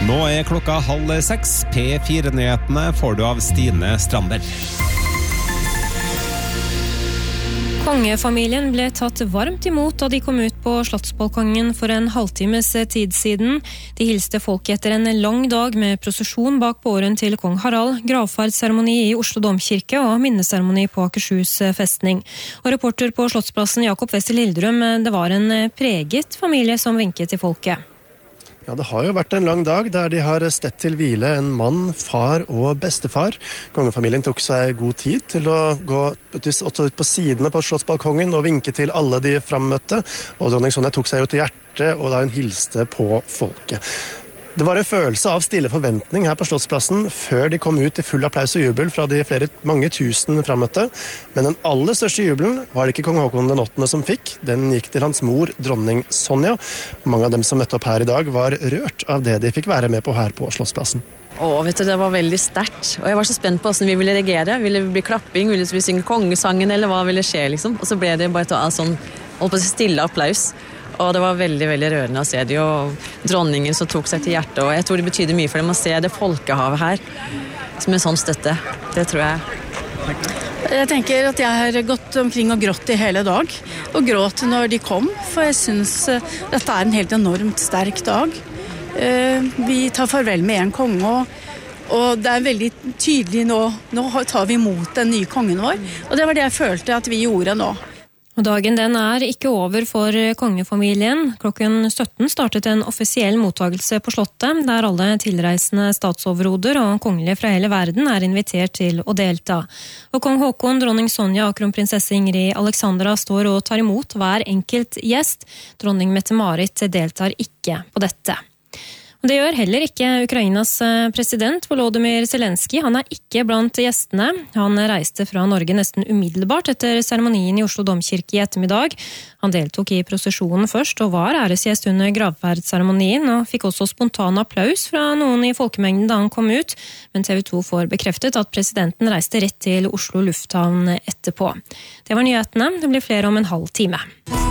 Nå klokka 5:30. P4-nyhetene får du av Stine Strandberg. Kongefamilien ble tatt varmt imot da de kom ut på slottsbalkongen for en halvtimes tid siden. De hilste folket etter en lang dag med prosesjon bak båren til kong Harald, gravferdsseremoni i Oslo Domkirke og minneseremoni på Akershus festning. Og reporter på Slottsplassen Jakob Wester Lildrum, det var en preget familie som vinket til folket. Ja, det har jo vært en lang dag der de har stett til hvile en mann, far og bestefar. Kongefamilien tok seg god tid til å gå ut på sidene på slottsbalkongen og vinke til alle de frammøtte. Og dronning Sonja tok seg jo til hjertet og da hun hilste på folket. Det var en følelse av stille forventning her på Slottsplassen før de kom ut i full applaus og jubel fra de mange tusen frammøtte. Men den aller største jubelen var det ikke kong Håkon den 8. som fikk. Den gikk til hans mor, dronning Sonja. Mange av dem som møtte opp her i dag var rørt av det de fikk være med på her på Slottsplassen. Vet du, det var veldig sterkt. Og jeg var så spent på hvordan vi ville reagere. Ville vi bli klapping, ville vi synge kongesangen, eller hva ville skje, liksom. Og så ble det bare sånn stille applaus. Og det var veldig, veldig rørende å se det, og dronningen som tok seg til hjertet, og jeg tror det betyder mye for dem å se det folkehavet her, som en sånn støtte. Det tror jeg. Jeg tenker at jeg har gått omkring og grått i hele dag, og gråt når de kom, for jeg synes dette er en helt enormt sterk dag. Vi tar farvel med en konge, og det er veldig tydelig nå tar vi imot den nye kongen vår, og det var det jeg følte at vi gjorde nå. Og dagen den er ikke over for kongefamilien. Klokken 17 startet en offisiell mottagelse på slottet, der alle tilreisende statsoverhoder og kongelige fra hele verden er invitert til å delta. Og kong Håkon, dronning Sonja og kronprinsesse Ingrid Alexandra står og tar imot hver enkelt gjest. Dronning Mette-Marit deltar ikke på dette. Og det gjør heller ikke Ukrainas president Volodymyr Zelensky. Han er ikke blant gjestene. Han reiste fra Norge nesten umiddelbart etter seremonien i Oslo Domkirke i ettermiddag. Han deltok i prosesjonen først og var æresgjest under gravferdsseremonien, og fikk også spontan applaus fra noen i folkemengden da han kom ut. Men TV 2 får bekreftet at presidenten reiste rett til Oslo lufthavn etterpå. Det var nyhetene. Det blir flere om en halv time.